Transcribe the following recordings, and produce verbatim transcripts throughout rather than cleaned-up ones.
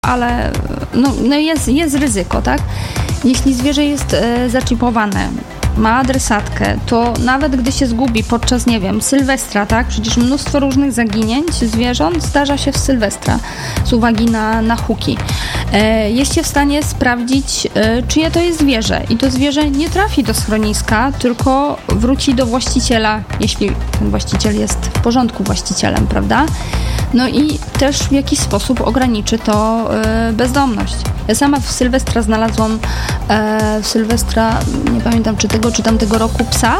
ale no, no jest, jest ryzyko, tak? Jeśli zwierzę jest e, zaczipowane, ma adresatkę, to nawet gdy się zgubi podczas, nie wiem, Sylwestra, tak? Przecież mnóstwo różnych zaginięć zwierząt zdarza się w Sylwestra z uwagi na, na huki. E, jest się w stanie sprawdzić, e, czyje to jest zwierzę i to zwierzę nie trafi do schroniska, tylko wróci do właściciela, jeśli ten właściciel jest w porządku właścicielem, prawda? No i też w jakiś sposób ograniczy to e, bezdomność. Ja sama w Sylwestra znalazłam e, w Sylwestra, nie pamiętam czy tego, czy tamtego roku psa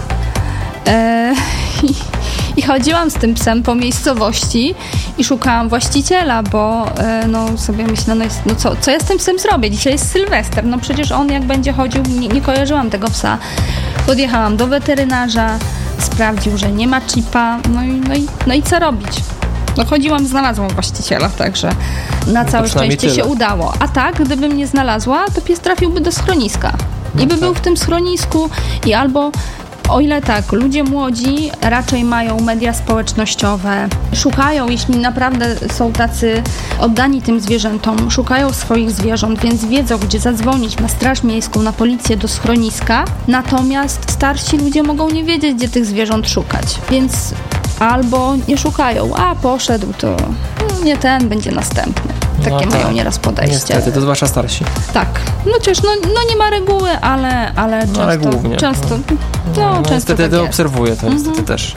e, i, i chodziłam z tym psem po miejscowości i szukałam właściciela, bo e, no sobie myślę, no, jest, no co, co ja z tym psem zrobię? Dzisiaj jest Sylwester, no przecież on jak będzie chodził, nie, nie kojarzyłam tego psa. Podjechałam do weterynarza, sprawdził, że nie ma chipa, no i, no i, no i co robić? No chodziłam, znalazłam właściciela, także na całe szczęście tyle się udało. A tak, gdybym nie znalazła, to pies trafiłby do schroniska. I by był w tym schronisku i albo, o ile tak, ludzie młodzi raczej mają media społecznościowe, szukają, jeśli naprawdę są tacy oddani tym zwierzętom, szukają swoich zwierząt, więc wiedzą, gdzie zadzwonić na straż miejską, na policję, do schroniska. Natomiast starsi ludzie mogą nie wiedzieć, gdzie tych zwierząt szukać, więc albo nie szukają, a poszedł, to nie ten, będzie następny. Takie no mają tak. Nieraz podejście. Niestety, to zwłaszcza starsi. Tak. No chociaż no, no nie ma reguły, ale, ale często, ale głównie. często, no, no, no, często niestety tak to jest. obserwuję, to niestety mm-hmm. też.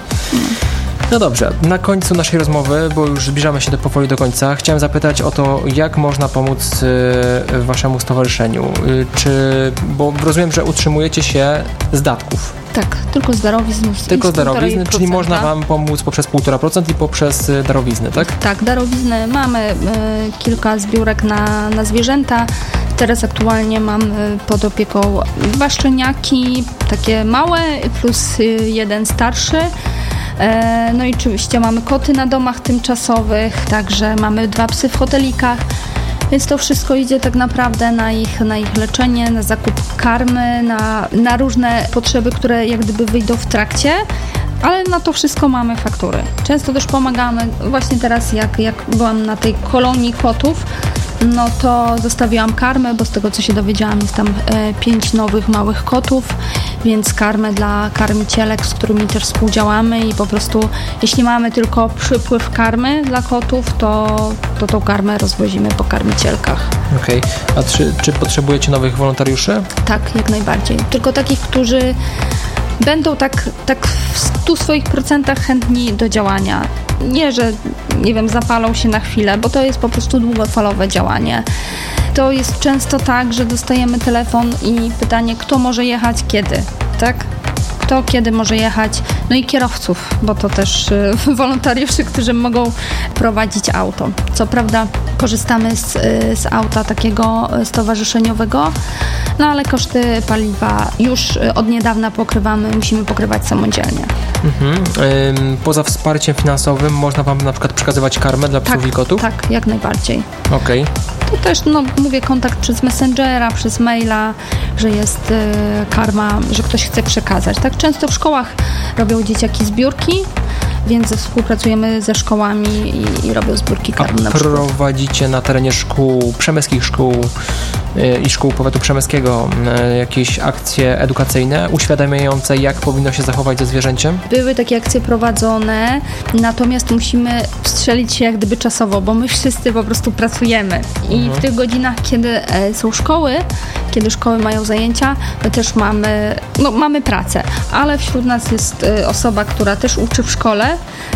No dobrze, na końcu naszej rozmowy, bo już zbliżamy się do, powoli do końca, chciałem zapytać o to, jak można pomóc y, waszemu stowarzyszeniu. Y, czy, bo rozumiem, że utrzymujecie się z datków. Tak, tylko z darowizn. Tylko z darowizny, czyli można wam pomóc poprzez półtora procent i poprzez y, darowizny, tak? Tak, darowizny. Mamy y, kilka zbiórek na, na zwierzęta. Teraz aktualnie mam y, pod opieką dwa szczeniaki, takie małe, plus y, jeden starszy. No i oczywiście mamy koty na domach tymczasowych, także mamy dwa psy w hotelikach, więc to wszystko idzie tak naprawdę na ich, na ich leczenie, na zakup karmy, na, na różne potrzeby, które jak gdyby wyjdą w trakcie, ale na to wszystko mamy faktury. Często też pomagamy, właśnie teraz jak, jak byłam na tej kolonii kotów, no to zostawiłam karmę, bo z tego co się dowiedziałam jest tam e, pięć nowych małych kotów, więc karmę dla karmicielek, z którymi też współdziałamy i po prostu jeśli mamy tylko przypływ karmy dla kotów, to, to tą karmę rozwozimy po karmicielkach. Okej, okay. A czy, czy potrzebujecie nowych wolontariuszy? Tak, jak najbardziej. Tylko takich, którzy będą tak, tak w stu swoich procentach chętni do działania. Nie, że nie wiem, zapalą się na chwilę, bo to jest po prostu długofalowe działanie. To jest często tak, że dostajemy telefon i pytanie, kto może jechać, kiedy, tak? Kto, kiedy może jechać, no i kierowców, bo to też y, wolontariuszy, którzy mogą prowadzić auto. Co prawda korzystamy z, y, z auta takiego stowarzyszeniowego, no ale koszty paliwa już y, od niedawna pokrywamy, musimy pokrywać samodzielnie. Mhm. Ym, poza wsparciem finansowym można wam na przykład przekazywać karmę dla psów tak, i kotów? Tak, jak najbardziej. Okej. Okay. To też, no mówię, kontakt przez Messengera, przez maila, że jest y, karma, że ktoś chce przekazać. Tak często w szkołach robią dzieciaki zbiórki, więc współpracujemy ze szkołami i, i robią zbiórki karm na przykład. Prowadzicie na terenie szkół, przemyskich szkół y, i szkół powiatu przemyskiego y, jakieś akcje edukacyjne, uświadamiające, jak powinno się zachować ze zwierzęciem? Były takie akcje prowadzone, natomiast musimy wstrzelić się jak gdyby czasowo, bo my wszyscy po prostu pracujemy i mhm. w tych godzinach, kiedy e, są szkoły, kiedy szkoły mają zajęcia, my też mamy, no mamy pracę, ale wśród nas jest e, osoba, która też uczy w szkole,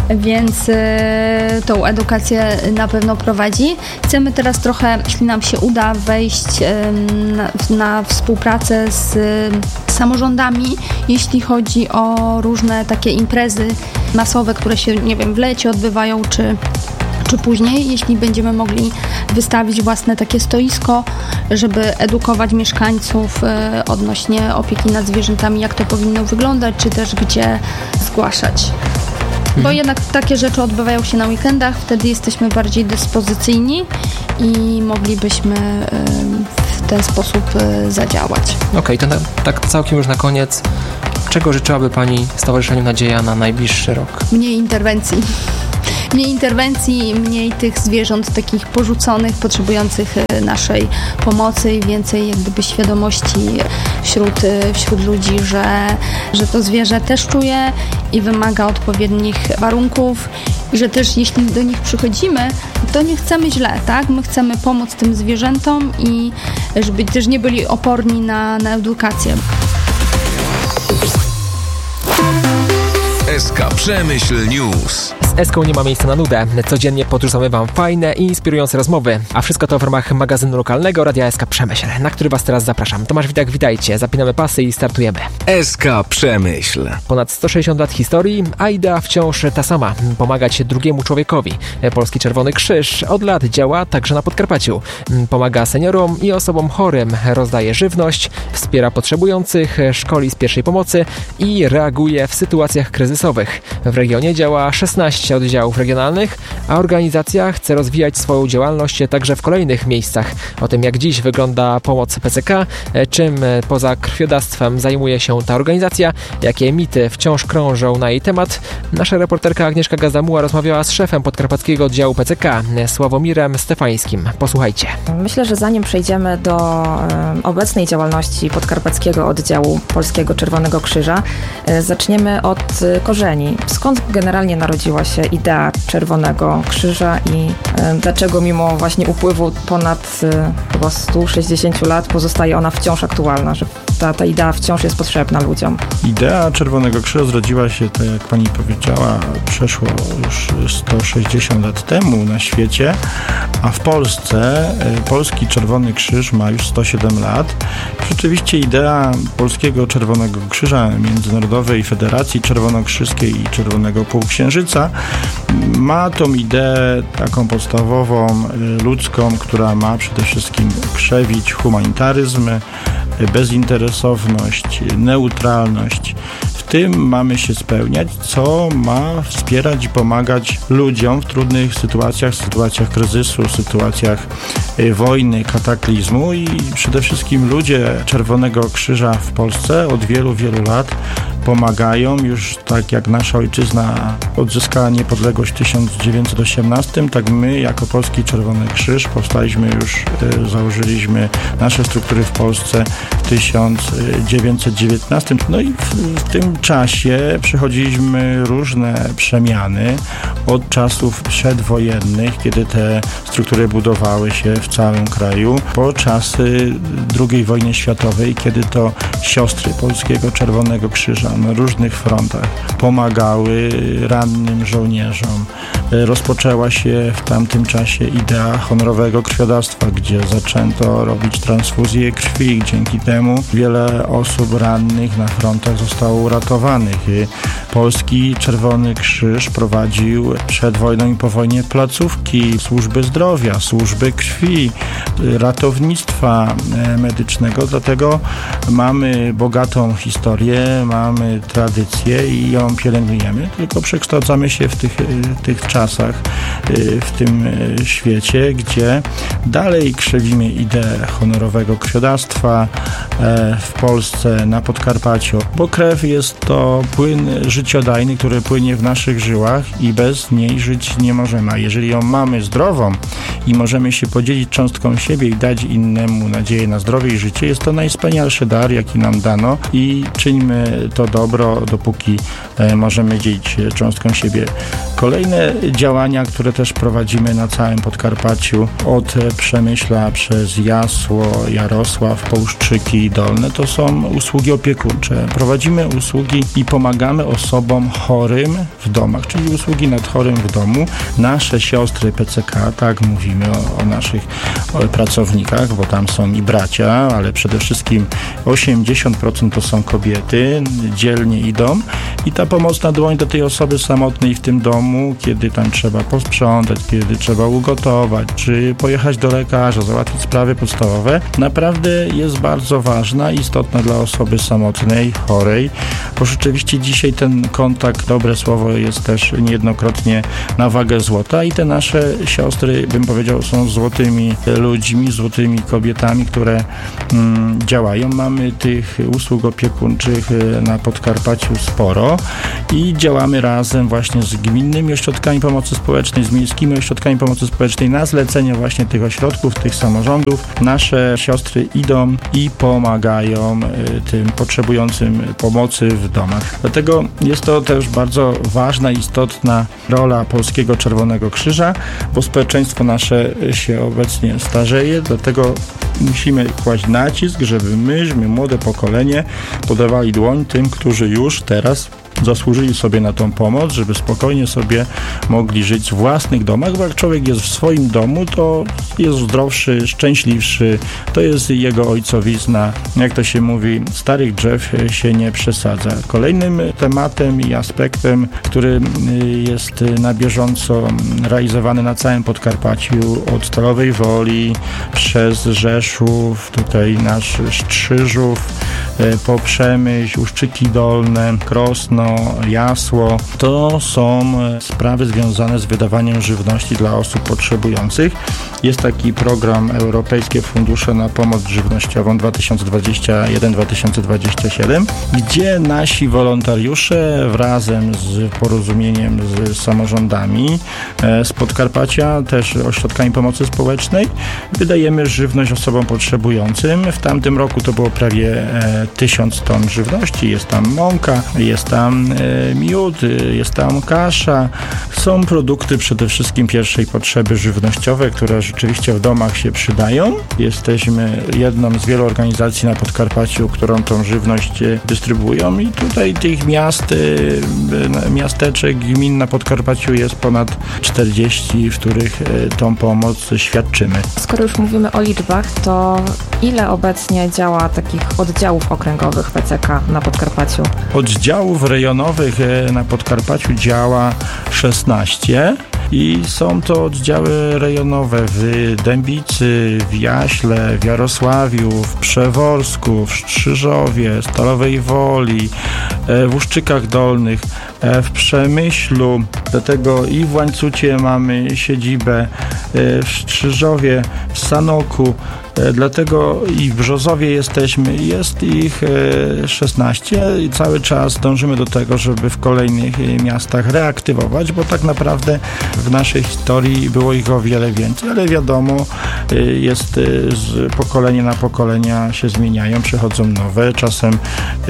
więc e, tą edukację na pewno prowadzi. Chcemy teraz trochę, jeśli nam się uda, wejść e, na, na współpracę z e, samorządami, jeśli chodzi o różne takie imprezy masowe, które się, nie wiem, w lecie odbywają, czy czy później, jeśli będziemy mogli wystawić własne takie stoisko, żeby edukować mieszkańców e, odnośnie opieki nad zwierzętami, jak to powinno wyglądać, czy też gdzie zgłaszać. Bo jednak takie rzeczy odbywają się na weekendach, wtedy jesteśmy bardziej dyspozycyjni i moglibyśmy e, w ten sposób e, zadziałać. Okej, okay, to na, tak całkiem już na koniec. Czego życzyłaby Pani Stowarzyszeniu Nadzieja na najbliższy rok? Mniej interwencji. mniej interwencji, mniej tych zwierząt takich porzuconych, potrzebujących naszej pomocy i więcej jak gdyby świadomości wśród, wśród ludzi, że, że to zwierzę też czuje i wymaga odpowiednich warunków i że też jeśli do nich przychodzimy, to nie chcemy źle, tak? My chcemy pomóc tym zwierzętom i żeby też nie byli oporni na, na edukację. S K Przemyśl News. Z Eską nie ma miejsca na nudę. Codziennie podrzucamy Wam fajne i inspirujące rozmowy. A wszystko to w ramach magazynu lokalnego Radia S K Przemyśl, na który Was teraz zapraszam. Tomasz Witak, witajcie. Zapinamy pasy i startujemy. S K Przemyśl. Ponad sto sześćdziesiąt lat historii, a idea wciąż ta sama. Pomagać drugiemu człowiekowi. Polski Czerwony Krzyż od lat działa także na Podkarpaciu. Pomaga seniorom i osobom chorym. Rozdaje żywność, wspiera potrzebujących, szkoli z pierwszej pomocy i reaguje w sytuacjach kryzysowych. W regionie działa szesnaście oddziałów regionalnych, a organizacja chce rozwijać swoją działalność także w kolejnych miejscach. O tym, jak dziś wygląda pomoc P C K, czym poza krwiodawstwem zajmuje się ta organizacja, jakie mity wciąż krążą na jej temat, nasza reporterka Agnieszka Gazamuła rozmawiała z szefem podkarpackiego oddziału P C K, Sławomirem Stefańskim. Posłuchajcie. Myślę, że zanim przejdziemy do e, obecnej działalności podkarpackiego oddziału Polskiego Czerwonego Krzyża, e, zaczniemy od e, korzeni. Skąd generalnie narodziła się idea Czerwonego Krzyża i e, dlaczego mimo właśnie upływu ponad e, chyba sto sześćdziesiąt lat pozostaje ona wciąż aktualna, że ta, ta idea wciąż jest potrzebna ludziom? Idea Czerwonego Krzyża zrodziła się, tak jak pani powiedziała, przeszło już sto sześćdziesiąt lat temu na świecie, a w Polsce e, Polski Czerwony Krzyż ma już sto siedem lat. Rzeczywiście idea Polskiego Czerwonego Krzyża, Międzynarodowej Federacji Czerwonokrzyskiej i Czerwonego Półksiężyca ma tą ideę taką podstawową, ludzką, która ma przede wszystkim krzewić humanitaryzm, bezinteresowność, neutralność. W tym mamy się spełniać, co ma wspierać i pomagać ludziom w trudnych sytuacjach, sytuacjach kryzysu, sytuacjach wojny, kataklizmu i przede wszystkim ludzie Czerwonego Krzyża w Polsce od wielu, wielu lat pomagają. Już tak jak nasza ojczyzna odzyskała niepodległość w tysiąc dziewięćset osiemnastym, tak my jako Polski Czerwony Krzyż powstaliśmy już, założyliśmy nasze struktury w Polsce w tysiąc dziewięćset dziewiętnastym. No i w, w tym czasie przechodziliśmy różne przemiany od czasów przedwojennych, kiedy te struktury budowały się w całym kraju, po czasy drugiej wojny światowej, kiedy to siostry Polskiego Czerwonego Krzyża na różnych frontach pomagały rannym żołnierzom. Rozpoczęła się w tamtym czasie idea honorowego krwiodawstwa, gdzie zaczęto robić transfuzję krwi. Dzięki temu wiele osób rannych na frontach zostało uratowanych. Polski Czerwony Krzyż prowadził przed wojną i po wojnie placówki służby zdrowia, służby krwi, ratownictwa medycznego, dlatego mamy bogatą historię, mamy tradycję i ją pielęgnujemy, tylko przekształcamy się w tych, tych czasach, w tym świecie, gdzie dalej krzewimy ideę honorowego krwiodawstwa w Polsce, na Podkarpaciu, bo krew jest to płyn życiodajny, który płynie w naszych żyłach i bez niej żyć nie możemy. A jeżeli ją mamy zdrową i możemy się podzielić cząstką siebie i dać innemu nadzieję na zdrowie i życie, jest to najwspanialszy dar, jaki nam dano i czyńmy to dobro, dopóki możemy dzielić się cząstką siebie. Kolejne działania, które też prowadzimy na całym Podkarpaciu, od Przemyśla przez Jasło, Jarosław, Połuszczyki Dolne, to są usługi opiekuńcze. Prowadzimy usługi i pomagamy osobom chorym w domach, czyli usługi nad chorym w domu. Nasze siostry P C K, tak mówimy o, o naszych o pracownikach, bo tam są i bracia, ale przede wszystkim osiemdziesiąt procent to są kobiety, dzielnie idą i ta pomocna dłoń do tej osoby samotnej w tym domu, kiedy tam trzeba posprzątać, kiedy trzeba ugotować, czy pojechać do lekarza, załatwić sprawy podstawowe, naprawdę jest bardzo ważna i istotna dla osoby samotnej, chorej, bo rzeczywiście dzisiaj ten kontakt, dobre słowo jest też niejednokrotnie na wagę złota i te nasze siostry, bym powiedział, są złotymi ludźmi, złotymi kobietami, które mm, działają. Mamy tych usług opiekuńczych na Podkarpaciu sporo i działamy razem właśnie z gminnymi ośrodkami pomocy społecznej, z miejskimi ośrodkami pomocy społecznej na zlecenie właśnie tych ośrodków, tych samorządów. Nasze siostry idą i pomagają tym potrzebującym pomocy w domach. Dlatego jest to też bardzo ważna, istotna rola Polskiego Czerwonego Krzyża, bo społeczeństwo nasze się obecnie starzeje, dlatego musimy kłaść nacisk, żeby myśmy, młode pokolenie, podawali dłoń tym, którzy już teraz zasłużyli sobie na tą pomoc, żeby spokojnie sobie mogli żyć w własnych domach, bo jak człowiek jest w swoim domu, to jest zdrowszy, szczęśliwszy, to jest jego ojcowizna. Jak to się mówi, starych drzew się nie przesadza. Kolejnym tematem i aspektem, który jest na bieżąco realizowany na całym Podkarpaciu, od Stalowej Woli, przez Rzeszów, tutaj nasz Strzyżów, po Przemyśl, Uszczyki Dolne, Krosno, Jasło. To są sprawy związane z wydawaniem żywności dla osób potrzebujących. Jest taki program Europejskie Fundusze na Pomoc Żywnościową dwa tysiące dwudziesty pierwszy do dwa tysiące dwudziestego siódmego, gdzie nasi wolontariusze razem z porozumieniem z samorządami z Podkarpacia, też ośrodkami pomocy społecznej, wydajemy żywność osobom potrzebującym. W tamtym roku to było prawie tysiąc ton żywności. Jest tam mąka, jest tam miód, jest tam kasza. Są produkty przede wszystkim pierwszej potrzeby żywnościowe, które rzeczywiście w domach się przydają. Jesteśmy jedną z wielu organizacji na Podkarpaciu, którą tą żywność dystrybuują i tutaj tych miast, miasteczek, gmin na Podkarpaciu jest ponad czterdzieści, w których tą pomoc świadczymy. Skoro już mówimy o liczbach, to ile obecnie działa takich oddziałów okręgowych P C K na Podkarpaciu? Oddziałów rejonowych na Podkarpaciu działa szesnaście i są to oddziały rejonowe w Dębicy, w Jaśle, w Jarosławiu, w Przeworsku, w Strzyżowie, Stalowej Woli, w Uszczykach Dolnych, w Przemyślu, do tego i w Łańcucie mamy siedzibę, w Strzyżowie, w Sanoku, dlatego i w Brzozowie jesteśmy, jest ich szesnaście i cały czas dążymy do tego, żeby w kolejnych miastach reaktywować, bo tak naprawdę w naszej historii było ich o wiele więcej, ale wiadomo, jest z pokolenia na pokolenia się zmieniają, przychodzą nowe, czasem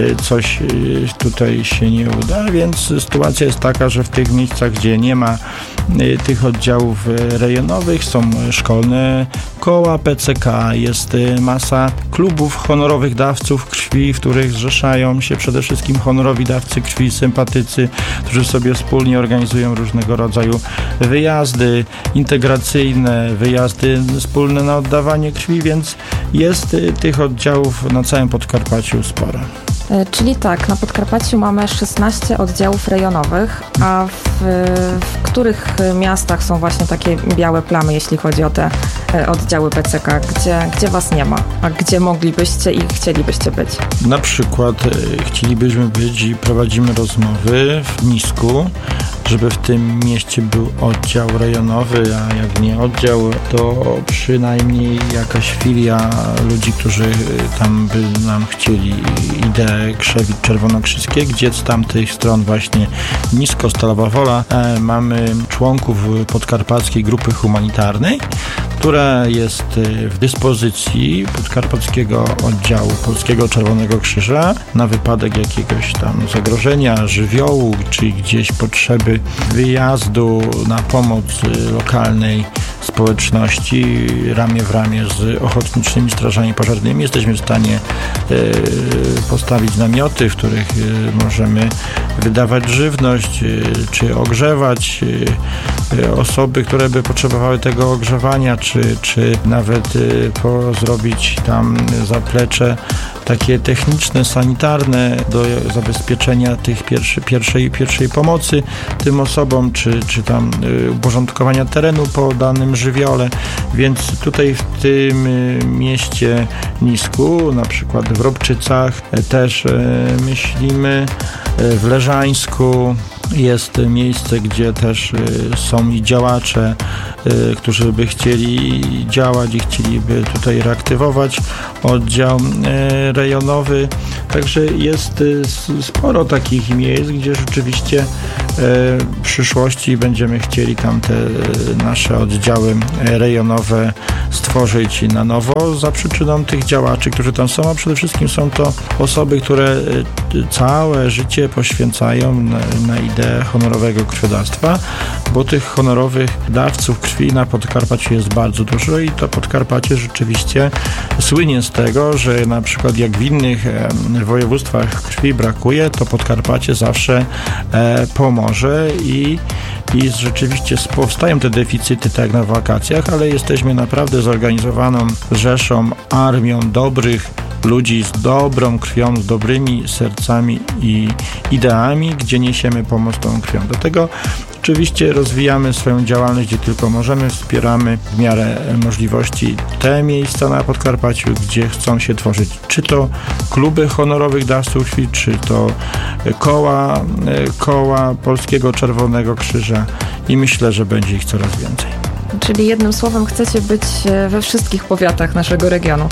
coś tutaj się nie uda, więc sytuacja jest taka, że w tych miejscach, gdzie nie ma tych oddziałów rejonowych, są szkolne koła P C K, jest masa klubów honorowych dawców krwi, w których zrzeszają się przede wszystkim honorowi dawcy krwi, sympatycy, którzy sobie wspólnie organizują różnego rodzaju wyjazdy integracyjne, wyjazdy wspólne na oddawanie krwi, więc jest tych oddziałów na całym Podkarpaciu sporo. Czyli tak, na Podkarpaciu mamy szesnaście oddziałów rejonowych, a w, w których miastach są właśnie takie białe plamy, jeśli chodzi o te oddziały P C K? Gdzie, gdzie was nie ma? A gdzie moglibyście i chcielibyście być? Na przykład chcielibyśmy być i prowadzimy rozmowy w Nisku, żeby w tym mieście był oddział rejonowy, a jak nie oddział, to przynajmniej jakaś filia ludzi, którzy tam by nam chcieli ideę Krzewicz Czerwonokrzyskie, gdzie z tamtych stron właśnie Nisko, Stalowa Wola e, mamy członków podkarpackiej grupy humanitarnej, która jest w dyspozycji podkarpackiego oddziału Polskiego Czerwonego Krzyża na wypadek jakiegoś tam zagrożenia, żywiołu, czy gdzieś potrzeby wyjazdu na pomoc lokalnej społeczności ramię w ramię z ochotniczymi strażami pożarnymi. Jesteśmy w stanie e, postawić namioty, w których e, możemy wydawać żywność, e, czy ogrzewać e, osoby, które by potrzebowały tego ogrzewania, czy, czy nawet e, po, zrobić tam zaplecze takie techniczne, sanitarne do zabezpieczenia tych pierwszy, pierwszej, pierwszej pomocy tym osobom, czy, czy tam y, uporządkowania terenu po danym żywiole. Więc tutaj w tym y, mieście Nisku, na przykład w Robczycach y, też y, myślimy, y, w Leżańsku, jest miejsce, gdzie też są i działacze, którzy by chcieli działać i chcieliby tutaj reaktywować oddział rejonowy. Także jest sporo takich miejsc, gdzie rzeczywiście w przyszłości będziemy chcieli tam te nasze oddziały rejonowe stworzyć na nowo za przyczyną tych działaczy, którzy tam są, a przede wszystkim są to osoby, które całe życie poświęcają na, na ideę honorowego krwiodawstwa, bo tych honorowych dawców krwi na Podkarpaciu jest bardzo dużo i to Podkarpacie rzeczywiście słynie z tego, że na przykład jak w innych województwach krwi brakuje, to Podkarpacie zawsze pomoże i i rzeczywiście powstają te deficyty tak jak na wakacjach, ale jesteśmy naprawdę zorganizowaną rzeszą, armią dobrych ludzi z dobrą krwią, z dobrymi sercami i ideami, gdzie niesiemy pomoc tą krwią. Do tego oczywiście rozwijamy swoją działalność, gdzie tylko możemy, wspieramy w miarę możliwości te miejsca na Podkarpaciu, gdzie chcą się tworzyć, czy to kluby honorowych dawców krwi, czy to koła, koła Polskiego Czerwonego Krzyża i myślę, że będzie ich coraz więcej. Czyli jednym słowem chcecie być we wszystkich powiatach naszego regionu.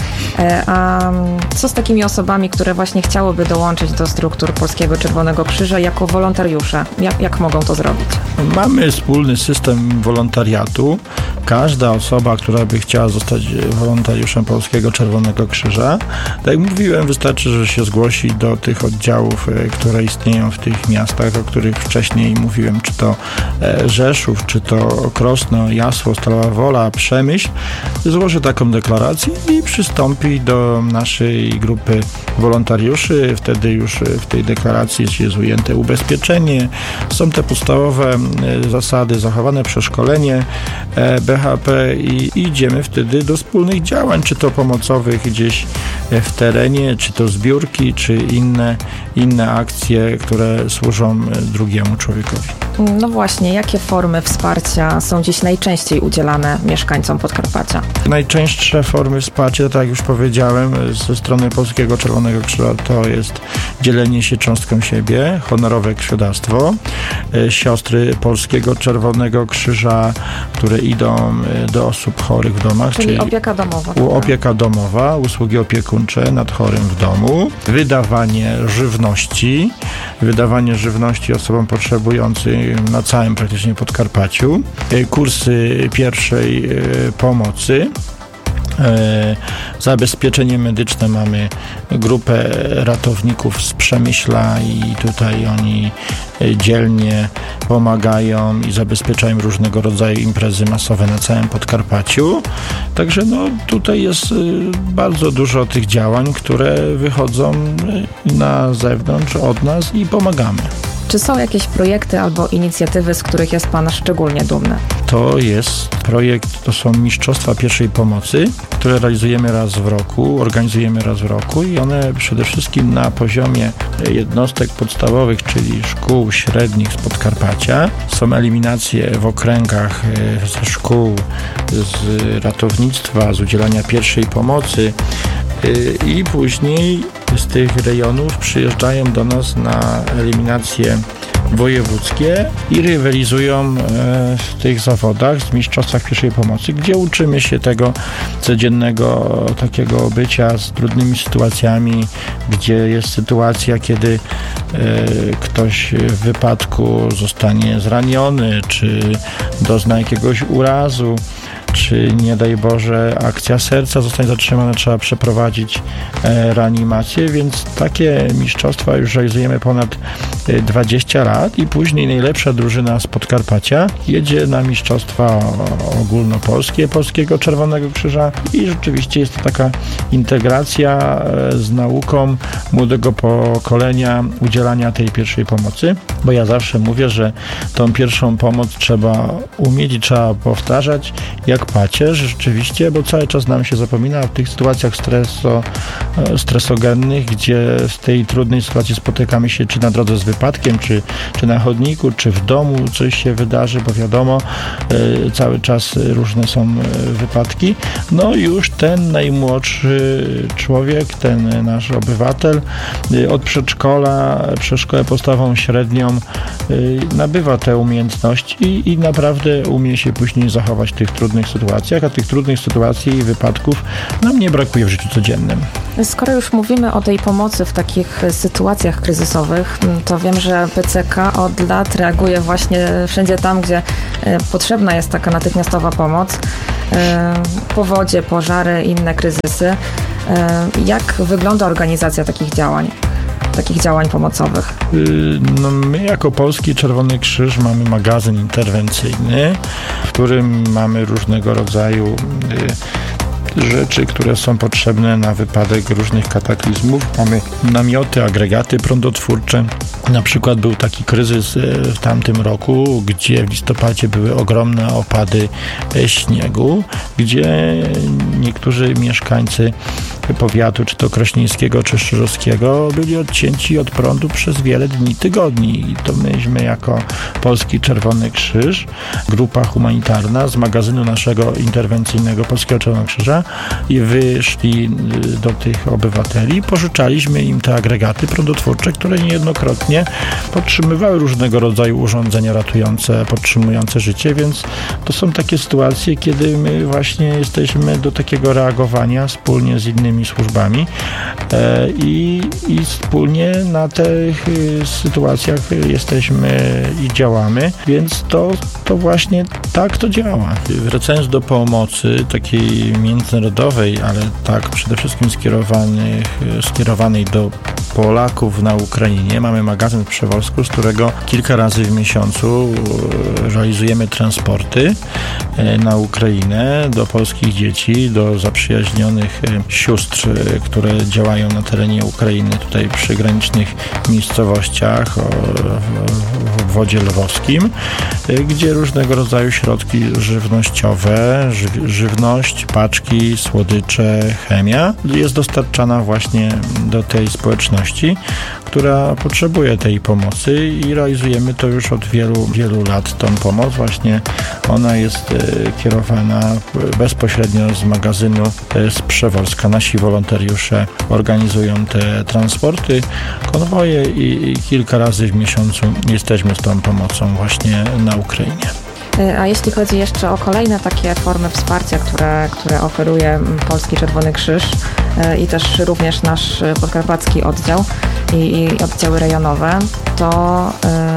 A co z takimi osobami, które właśnie chciałyby dołączyć do struktur Polskiego Czerwonego Krzyża jako wolontariusze? Jak, jak mogą to zrobić? Mamy wspólny system wolontariatu. Każda osoba, która by chciała zostać wolontariuszem Polskiego Czerwonego Krzyża, tak jak mówiłem, wystarczy, że się zgłosi do tych oddziałów, które istnieją w tych miastach, o których wcześniej mówiłem, czy to Rzeszów, czy to Krosno, Jasło, Stalowa Wola, Przemyśl, złoży taką deklarację i przystąpi do naszej grupy wolontariuszy. Wtedy już w tej deklaracji jest ujęte ubezpieczenie, są te podstawowe zasady zachowane, przeszkolenie B H P i idziemy wtedy do wspólnych działań, czy to pomocowych gdzieś w terenie, czy to zbiórki, czy inne, inne akcje, które służą drugiemu człowiekowi. No właśnie, jakie formy wsparcia są dziś najczęściej udzielane mieszkańcom Podkarpacia? Najczęstsze formy wsparcia, tak jak już powiedziałem, ze strony Polskiego Czerwonego Krzyża to jest dzielenie się cząstką siebie, honorowe krwiodawstwo, siostry Polskiego Czerwonego Krzyża, które idą do osób chorych w domach. Czyli, czyli opieka domowa. Opieka domowa, usługi opiekuńcze nad chorym w domu, wydawanie żywności, wydawanie żywności osobom potrzebującym na całym praktycznie Podkarpaciu, kursy pierwszej pomocy, zabezpieczenie medyczne. Mamy grupę ratowników z Przemyśla i tutaj oni dzielnie pomagają i zabezpieczają różnego rodzaju imprezy masowe na całym Podkarpaciu. Także no, tutaj jest bardzo dużo tych działań, które wychodzą na zewnątrz od nas i pomagamy. Czy są jakieś projekty albo inicjatywy, z których jest Pan szczególnie dumny? To jest projekt, to są mistrzostwa pierwszej pomocy, które realizujemy raz w roku, organizujemy raz w roku i one przede wszystkim na poziomie jednostek podstawowych, czyli szkół średnich z Podkarpacia. Są eliminacje w okręgach ze szkół, z ratownictwa, z udzielania pierwszej pomocy i później z tych rejonów przyjeżdżają do nas na eliminacje wojewódzkie i rywalizują w tych zawodach, w mistrzostwach pierwszej pomocy, gdzie uczymy się tego codziennego takiego bycia z trudnymi sytuacjami, gdzie jest sytuacja, kiedy ktoś w wypadku zostanie zraniony, czy dozna jakiegoś urazu, czy nie daj Boże akcja serca zostanie zatrzymana, trzeba przeprowadzić reanimację, więc takie mistrzostwa już realizujemy ponad dwadzieścia lat i później najlepsza drużyna z Podkarpacia jedzie na mistrzostwa ogólnopolskie Polskiego Czerwonego Krzyża i rzeczywiście jest to taka integracja z nauką młodego pokolenia udzielania tej pierwszej pomocy, bo ja zawsze mówię, że tą pierwszą pomoc trzeba umieć i trzeba powtarzać jak pacierz rzeczywiście, bo cały czas nam się zapomina w tych sytuacjach streso, stresogennych, gdzie z tej trudnej sytuacji spotykamy się czy na drodze z wypadkiem, czy, czy na chodniku, czy w domu coś się wydarzy, bo wiadomo, y, cały czas różne są wypadki. No już ten najmłodszy człowiek, ten nasz obywatel y, od przedszkola, przez szkołę podstawową, średnią czasem y, nabywa te umiejętności i naprawdę umie się później zachować w tych trudnych sytuacjach, a tych trudnych sytuacji i wypadków nam nie brakuje w życiu codziennym. Skoro już mówimy o tej pomocy w takich sytuacjach kryzysowych, to wiem, że P C K od lat reaguje właśnie wszędzie tam, gdzie potrzebna jest taka natychmiastowa pomoc. Powodzie, pożary, inne kryzysy. Jak wygląda organizacja takich działań? takich działań pomocowych? No, my jako Polski Czerwony Krzyż mamy magazyn interwencyjny, w którym mamy różnego rodzaju rzeczy, które są potrzebne na wypadek różnych kataklizmów. Mamy namioty, agregaty prądotwórcze. Na przykład był taki kryzys w tamtym roku, gdzie w listopadzie były ogromne opady śniegu, gdzie niektórzy mieszkańcy powiatu, czy to krośnieńskiego, czy szczurzowskiego, byli odcięci od prądu przez wiele dni, tygodni. I to myśmy jako Polski Czerwony Krzyż, grupa humanitarna z magazynu naszego interwencyjnego Polskiego Czerwonego Krzyża i wyszli do tych obywateli, pożyczaliśmy im te agregaty prądotwórcze, które niejednokrotnie podtrzymywały różnego rodzaju urządzenia ratujące, podtrzymujące życie, więc to są takie sytuacje, kiedy my właśnie jesteśmy do takiego reagowania wspólnie z innymi służbami e, i, i wspólnie na tych sytuacjach jesteśmy i działamy, więc to, to właśnie tak to działa. Wracając do pomocy takiej międzynarodowej, ale tak przede wszystkim skierowanych, skierowanej do Polaków na Ukrainie, mamy magazyn w Przewolsku, z którego kilka razy w miesiącu realizujemy transporty na Ukrainę do polskich dzieci, do zaprzyjaźnionych sióstr, które działają na terenie Ukrainy, tutaj przy granicznych miejscowościach w obwodzie lwowskim, gdzie różnego rodzaju środki żywnościowe, ży- żywność, paczki, słodycze, chemia jest dostarczana właśnie do tej społeczności, która potrzebuje tej pomocy i realizujemy to już od wielu, wielu lat, tą pomoc. Właśnie ona jest kierowana bezpośrednio z magazynu z Przewolska. Nasi wolontariusze organizują te transporty, konwoje i, i kilka razy w miesiącu jesteśmy z tą pomocą właśnie na Ukrainie. A jeśli chodzi jeszcze o kolejne takie formy wsparcia, które, które oferuje Polski Czerwony Krzyż i też również nasz podkarpacki oddział i, i oddziały rejonowe, to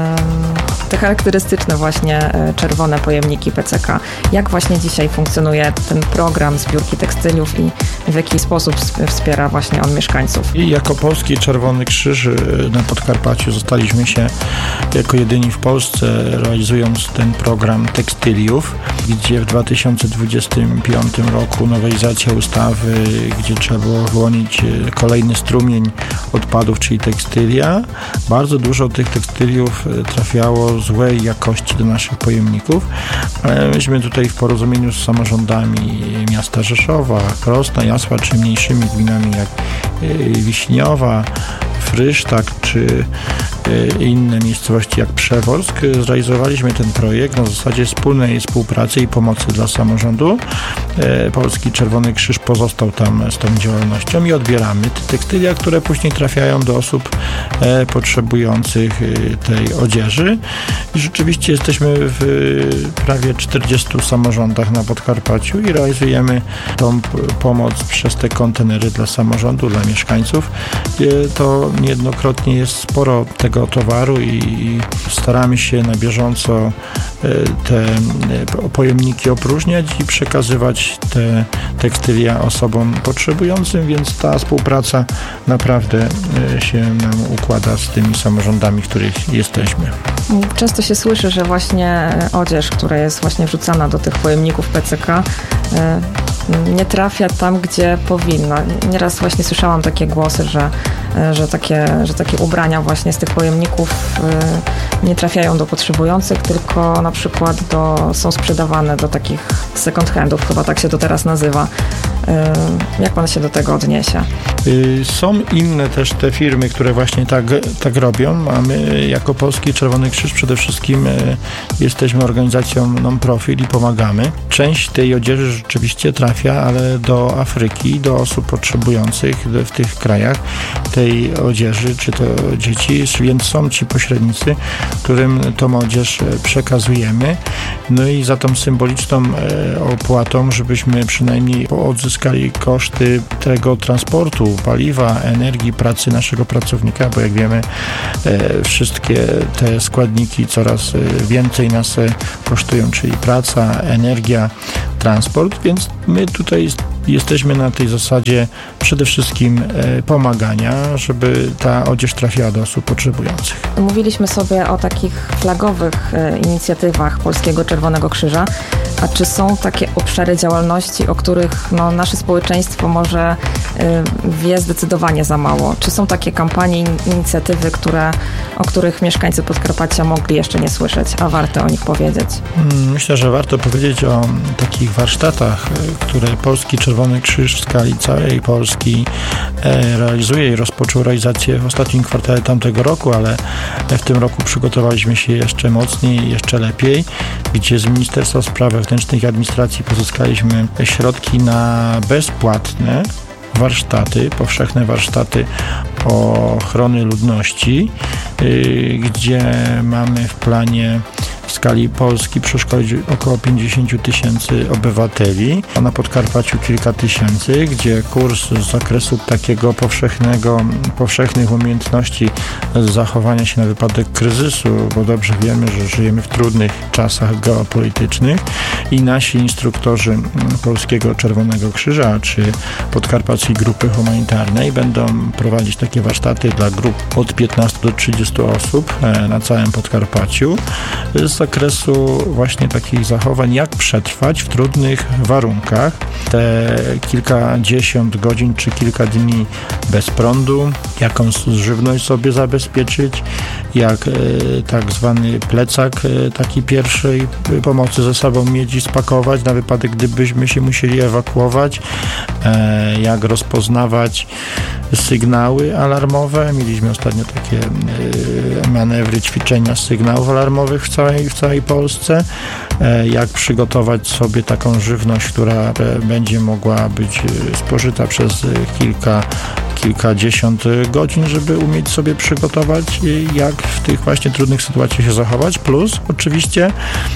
yy, te charakterystyczne właśnie czerwone pojemniki P C K. Jak właśnie dzisiaj funkcjonuje ten program zbiórki tekstyliów i w jaki sposób wspiera właśnie on mieszkańców? I jako Polski Czerwony Krzyż na Podkarpaciu zostaliśmy się jako jedyni w Polsce, realizując ten program tekstyliów, gdzie w dwa tysiące dwudziestym piątym roku nowelizacja ustawy, gdzie trzeba było wyłonić kolejny strumień odpadów, czyli tekstylia. Bardzo dużo tych tekstyliów trafiało złej jakości do naszych pojemników, ale myśmy tutaj w porozumieniu z samorządami miasta Rzeszowa, Krosna, Jasła, czy mniejszymi gminami jak Wiśniowa, Frysztak, czy inne miejscowości jak Przewolsk, zrealizowaliśmy ten projekt na zasadzie wspólnej współpracy i pomocy dla samorządu. Polski Czerwony Krzyż pozostał tam z tą działalnością i odbieramy te tekstylia, które później trafiają do osób potrzebujących tej odzieży. I rzeczywiście jesteśmy w prawie czterdziestu samorządach na Podkarpaciu i realizujemy tą pomoc przez te kontenery dla samorządu, dla mieszkańców. To niejednokrotnie jest sporo tego towaru i staramy się na bieżąco te pojemniki opróżniać i przekazywać te tekstylia osobom potrzebującym, więc ta współpraca naprawdę się nam układa z tymi samorządami, w których jesteśmy. Często się słyszy, że właśnie odzież, która jest właśnie wrzucana do tych pojemników P C K, nie trafia tam, gdzie powinna. Nieraz właśnie słyszałam takie głosy, że, że, takie, że takie ubrania właśnie z tych pojemników nie trafiają do potrzebujących, tylko na przykład do, są sprzedawane do takich second handów, chyba tak się to teraz nazywa. Jak pan się do tego odniesie? Są inne też te firmy, które właśnie tak, tak robią, a my jako Polski Czerwony Krzyż przede wszystkim jesteśmy organizacją non-profit i pomagamy. Część tej odzieży rzeczywiście trafia, ale do Afryki, do osób potrzebujących w tych krajach tej odzieży, czy to dzieci, więc są ci pośrednicy, którym tą odzież przekazujemy. No i za tą symboliczną opłatą, żebyśmy przynajmniej odzyskali koszty tego transportu, paliwa, energii, pracy naszego pracownika, bo jak wiemy, wszystkie te składniki coraz więcej nas kosztują, czyli praca, energia, transport, więc my tutaj jesteśmy na tej zasadzie przede wszystkim pomagania, żeby ta odzież trafiała do osób potrzebujących. Mówiliśmy sobie o takich flagowych inicjatywach Polskiego Czerwonego Krzyża, a czy są takie obszary działalności, o których no, nasze społeczeństwo może y, wie zdecydowanie za mało? Czy są takie kampanie, inicjatywy, które, o których mieszkańcy Podkarpacia mogli jeszcze nie słyszeć, a warto o nich powiedzieć? Myślę, że warto powiedzieć o takich warsztatach, które Polski Czerwony Krzyż w skali całej Polski realizuje i rozpoczął realizację w ostatnim kwartale tamtego roku, ale w tym roku przygotowaliśmy się jeszcze mocniej, jeszcze lepiej, gdzie z Ministerstwa Spraw Wewnętrznych i Administracji pozyskaliśmy środki na bezpłatne warsztaty, powszechne warsztaty ochrony ludności, gdzie mamy w planie w skali Polski przeszkolić około pięćdziesiąt tysięcy obywateli, a na Podkarpaciu kilka tysięcy, gdzie kurs z zakresu takiego powszechnego, powszechnych umiejętności zachowania się na wypadek kryzysu, bo dobrze wiemy, że żyjemy w trudnych czasach geopolitycznych i nasi instruktorzy Polskiego Czerwonego Krzyża czy Podkarpackiej Grupy Humanitarnej będą prowadzić takie warsztaty dla grup od piętnastu do trzydziestu osób na całym Podkarpaciu z zakresu właśnie takich zachowań, jak przetrwać w trudnych warunkach te kilkadziesiąt godzin czy kilka dni bez prądu, jaką żywność sobie zabezpieczyć, jak e, tak zwany plecak e, taki pierwszej pomocy ze sobą mieć i spakować na wypadek, gdybyśmy się musieli ewakuować, e, jak rozpoznawać sygnały alarmowe. Mieliśmy ostatnio takie e, manewry, ćwiczenia sygnałów alarmowych w całej, w całej Polsce, e, jak przygotować sobie taką żywność, która będzie mogła być spożyta przez kilka kilkadziesiąt godzin, żeby umieć sobie przygotować, jak w tych właśnie trudnych sytuacjach się zachować. Plus oczywiście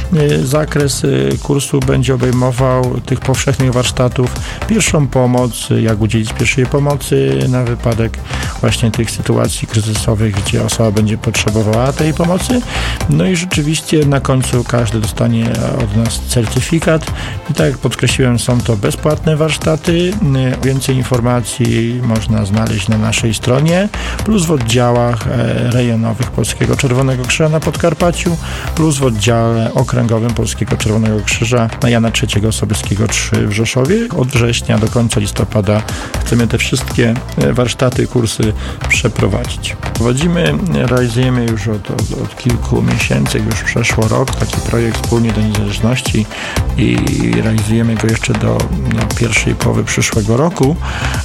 zakres kursu będzie obejmował tych powszechnych warsztatów pierwszą pomoc, jak udzielić pierwszej pomocy na wypadek właśnie tych sytuacji kryzysowych, gdzie osoba będzie potrzebowała tej pomocy. No i rzeczywiście na końcu każdy dostanie od nas certyfikat i tak jak podkreśliłem, są to bezpłatne warsztaty. Więcej informacji można znaleźć na naszej stronie, plus w oddziałach rejonowych Polskiego Czerwonego Krzyża na Podkarpaciu, plus w oddziale okręgowym Polskiego Czerwonego Krzyża na Jana trzeciego Sobieskiego trzy w Rzeszowie. Od września do końca listopada chcemy te wszystkie warsztaty, kursy przeprowadzić. Prowadzimy, realizujemy już od, od, od kilku miesięcy, już przeszło rok, taki projekt Wspólnie do Niezależności i realizujemy go jeszcze do, do pierwszej połowy przyszłego roku,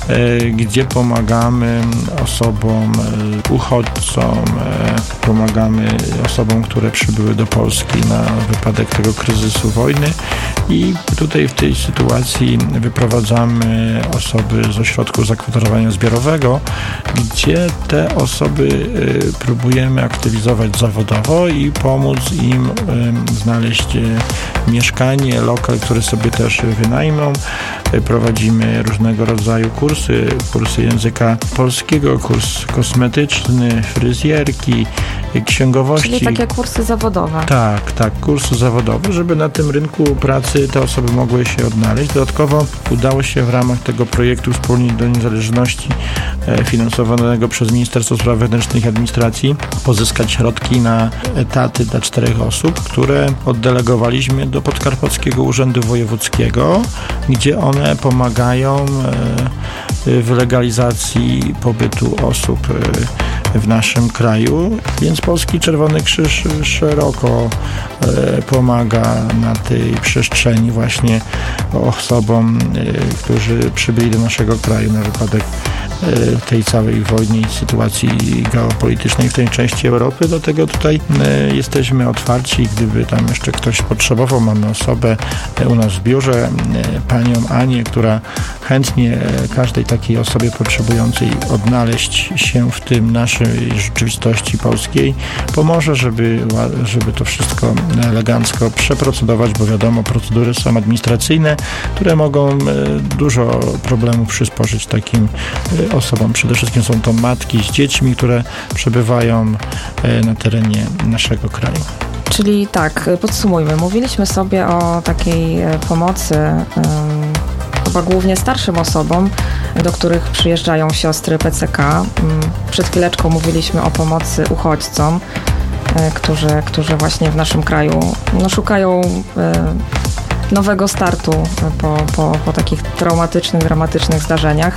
gdzie pomagamy osobom, uchodźcom, pomagamy osobom, które przybyły do Polski na wypadek tego kryzysu wojny i tutaj w tej sytuacji wyprowadzamy osoby z ośrodku zakwaterowania zbiorowego, gdzie te osoby próbujemy aktywizować zawodowo i pomóc im znaleźć mieszkanie, lokal, który sobie też wynajmą. Prowadzimy różnego rodzaju kursy, kursy języka polskiego, kurs kosmetyczny, fryzjerki, księgowości. Czyli takie kursy zawodowe. Tak, tak, kursy zawodowe, żeby na tym rynku pracy te osoby mogły się odnaleźć. Dodatkowo udało się w ramach tego projektu Wspólnie do Niezależności finansowanego przez Ministerstwo Spraw Wewnętrznych i Administracji pozyskać środki na etaty dla czterech osób, które oddelegowaliśmy do Podkarpackiego Urzędu Wojewódzkiego, gdzie one pomagają w legalizacji pobytu osób w naszym kraju, więc Polski Czerwony Krzyż szeroko pomaga na tej przestrzeni właśnie osobom, którzy przybyli do naszego kraju na wypadek tej całej wojny i sytuacji geopolitycznej w tej części Europy. Dlatego tutaj jesteśmy otwarci. Gdyby tam jeszcze ktoś potrzebował, mamy osobę u nas w biurze, panią Anię, która chętnie każdej takiej osobie potrzebującej odnaleźć się w tym naszej rzeczywistości polskiej pomoże, żeby, żeby to wszystko elegancko przeprocedować, bo wiadomo, procedury są administracyjne, które mogą dużo problemów przysporzyć takim osobom. Przede wszystkim są to matki z dziećmi, które przebywają na terenie naszego kraju. Czyli tak, podsumujmy. Mówiliśmy sobie o takiej pomocy um, chyba głównie starszym osobom, do których przyjeżdżają siostry P C K. Przed chwileczką mówiliśmy o pomocy uchodźcom, którzy, którzy właśnie w naszym kraju no, szukają nowego startu po, po, po takich traumatycznych, dramatycznych zdarzeniach.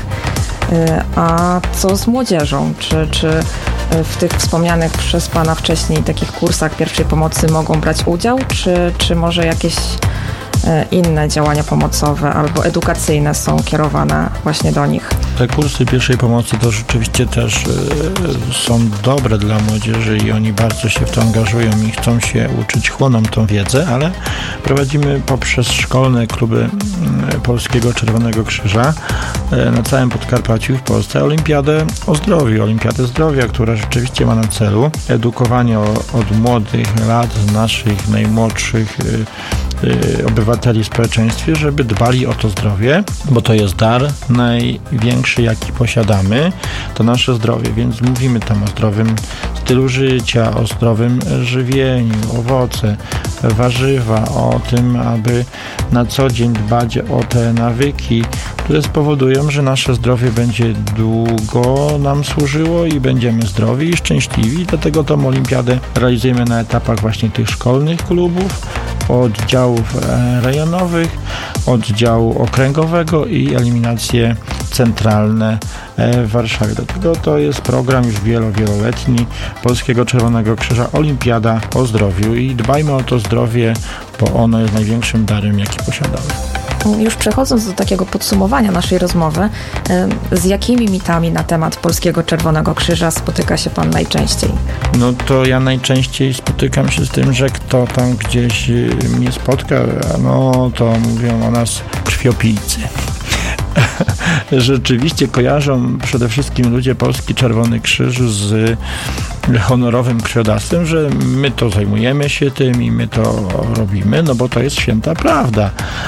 A co z młodzieżą? Czy, czy w tych wspomnianych przez Pana wcześniej takich kursach pierwszej pomocy mogą brać udział, czy, czy może jakieś inne działania pomocowe albo edukacyjne są kierowane właśnie do nich? Te kursy pierwszej pomocy to rzeczywiście też są dobre dla młodzieży i oni bardzo się w to angażują i chcą się uczyć, chłoną tą wiedzę, ale prowadzimy poprzez szkolne kluby Polskiego Czerwonego Krzyża na całym Podkarpaciu w Polsce Olimpiadę o zdrowiu, Olimpiadę Zdrowia, która rzeczywiście ma na celu edukowanie od młodych lat naszych najmłodszych obywateli w społeczeństwie, żeby dbali o to zdrowie, bo to jest dar największy, jaki posiadamy, to nasze zdrowie, więc mówimy tam o zdrowym stylu życia, o zdrowym żywieniu, owoce, warzywa, o tym, aby na co dzień dbać o te nawyki, które spowodują, że nasze zdrowie będzie długo nam służyło i będziemy zdrowi i szczęśliwi. Dlatego tą olimpiadę realizujemy na etapach właśnie tych szkolnych klubów, oddziałów rejonowych, oddziału okręgowego i eliminacje centralne w Warszawie. Dlatego to jest program już wielo, wieloletni Polskiego Czerwonego Krzyża, Olimpiada o zdrowiu i dbajmy o to zdrowie, bo ono jest największym darem, jaki posiadamy. Już przechodząc do takiego podsumowania naszej rozmowy, z jakimi mitami na temat Polskiego Czerwonego Krzyża spotyka się Pan najczęściej? No to ja najczęściej spotykam się z tym, że kto tam gdzieś mnie spotka, no to mówią o nas krwiopijcy. Rzeczywiście kojarzą przede wszystkim ludzie Polski Czerwony Krzyż z honorowym krwiodawstwem, że my to zajmujemy się tym i my to robimy, no bo to jest święta prawda.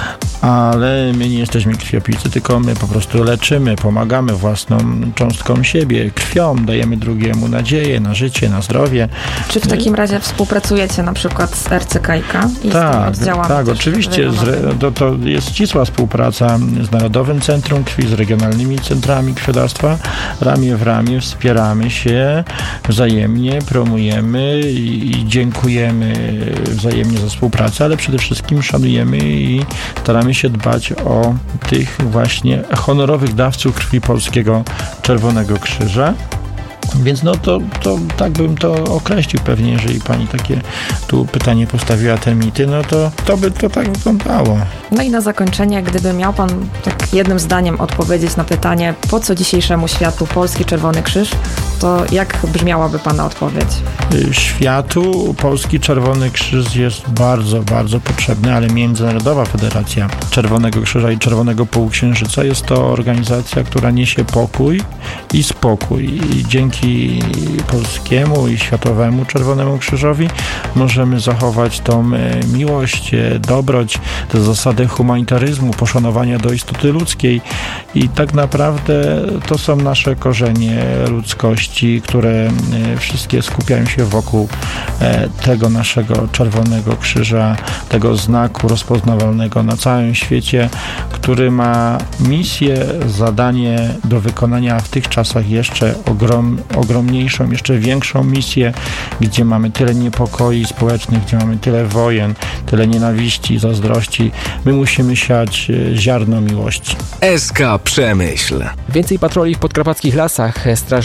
Ale my nie jesteśmy krwiopijcy, tylko my po prostu leczymy, pomagamy własną cząstką siebie, krwią, dajemy drugiemu nadzieję na życie, na zdrowie. Czy w takim razie współpracujecie na przykład z R C K i K i tak, z tymi oddziałami? Tak, oczywiście. Z, to, to jest ścisła współpraca z Narodowym Centrum Krwi, z regionalnymi centrami krwiodawstwa. Ramię w ramię wspieramy się wzajemnie, promujemy i, i dziękujemy wzajemnie za współpracę, ale przede wszystkim szanujemy i staramy się dbać o tych właśnie honorowych dawców krwi Polskiego Czerwonego Krzyża. Więc no to, to tak bym to określił pewnie, jeżeli pani takie tu pytanie postawiła, te mity, no to, to by to tak wyglądało. No i na zakończenie, gdyby miał pan tak jednym zdaniem odpowiedzieć na pytanie, po co dzisiejszemu światu Polski Czerwony Krzyż, to jak brzmiałaby pana odpowiedź? Światu Polski Czerwony Krzyż jest bardzo, bardzo potrzebny, ale Międzynarodowa Federacja Czerwonego Krzyża i Czerwonego Półksiężyca jest to organizacja, która niesie pokój i spokój i dzięki Polskiemu i Światowemu Czerwonemu Krzyżowi możemy zachować tą miłość, dobroć, te zasady humanitaryzmu, poszanowania do istoty ludzkiej i tak naprawdę to są nasze korzenie ludzkości, które wszystkie skupiają się wokół tego naszego Czerwonego Krzyża, tego znaku rozpoznawalnego na całym świecie, który ma misję, zadanie do wykonania w tych czasach jeszcze ogrom, ogromniejszą, jeszcze większą misję, gdzie mamy tyle niepokoi społecznych, gdzie mamy tyle wojen, tyle nienawiści, zazdrości. My musimy siać ziarno miłości. S K Przemyśl. Więcej patroli w podkarpackich lasach. Straż Leśna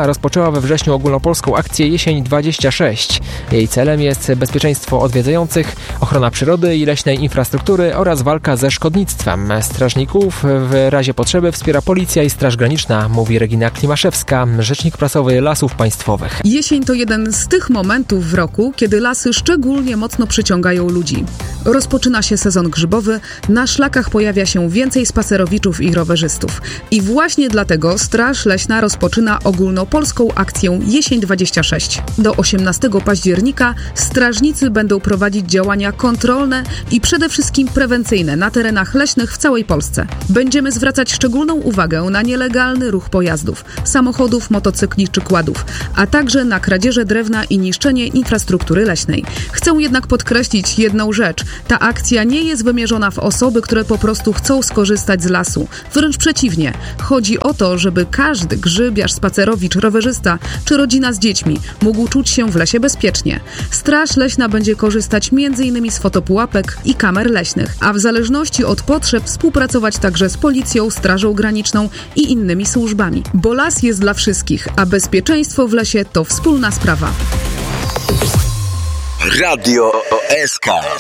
Leśna rozpoczęła we wrześniu ogólnopolską akcję Jesień dwadzieścia sześć. Jej celem jest bezpieczeństwo odwiedzających, ochrona przyrody i leśnej infrastruktury oraz walka ze szkodnictwem. Strażników w razie potrzeby wspiera Policja i Straż Graniczna, mówi Regina Klimaszewska, rzecznik prasowy Lasów Państwowych. Jesień to jeden z tych momentów w roku, kiedy lasy szczególnie mocno przyciągają ludzi. Rozpoczyna się sezon grzybowy, na szlakach pojawia się więcej spacerowiczów i rowerzystów. I właśnie dlatego Straż Leśna rozpoczyna ogólnopolską akcję Jesień dwadzieścia sześć. Do osiemnastego października strażnicy będą prowadzić działania kontrolne i przede wszystkim prewencyjne na terenach leśnych w całej Polsce. Będziemy zwracać szczególną uwagę na nielegalny ruch pojazdów, samochodów, motocykli czy kładów, a także na kradzieże drewna i niszczenie infrastruktury leśnej. Chcę jednak podkreślić jedną rzecz. Ta akcja nie jest wymierzona w osoby, które po prostu chcą skorzystać z lasu. Wręcz przeciwnie. Chodzi o to, żeby każdy grzybiarz, spacerowicz, rowerzysta czy rodzina z dziećmi mógł czuć się w lesie bezpiecznie. Straż Leśna będzie korzystać między innymi z fotopułapek i kamer leśnych, a w zależności od potrzeb współpracować także z Policją, Strażą Graniczną i innymi służbami. Bo las jest dla wszystkich, a bezpieczeństwo w lesie to wspólna sprawa. Radio S K.